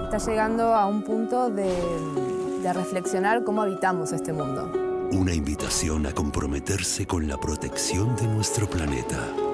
está llegando a un punto de reflexionar cómo habitamos este mundo. Una invitación a comprometerse con la protección de nuestro planeta.